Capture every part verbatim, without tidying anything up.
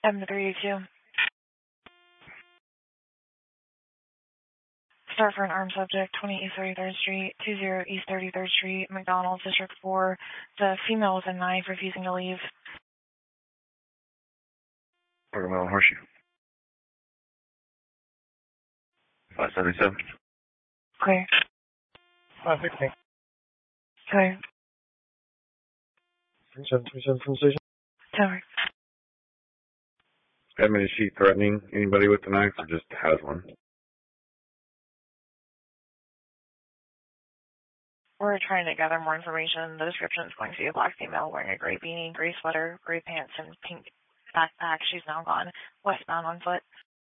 seven three two. Start for an armed subject, twenty East thirty-third Street, two zero East thirty-third Street, McDonald's, District four. The female with a knife refusing to leave. Watermelon Horseshoe. five seventy-seven. Clear. five sixteen. Clear. three seven three seven from the station. Tower. Admin, is she threatening anybody with the knife or just has one? We're trying to gather more information. The description is going to be a black female wearing a gray beanie, gray sweater, gray pants, and pink backpack. She's now gone westbound on foot.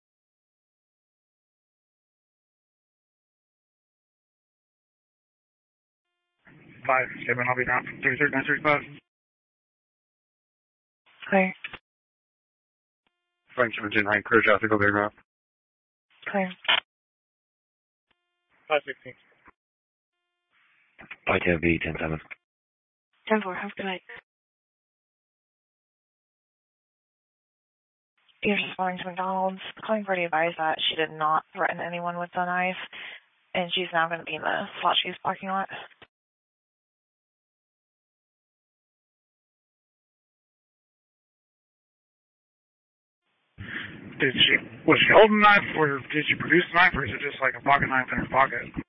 five seven, I'll be down from thirty-third, nine thirty-five. Clear. Frank Seventeen, Hank, clear traffic, go big route. Clear. five sixteen. I T V, ten seven. ten four, have a good night. You're responding to McDonald's. The calling party advised that she did not threaten anyone with the knife, and she's now going to be in the slot shoes parking lot. Did she, was she holding a knife, or did she produce a knife, or is it just like a pocket knife in her pocket?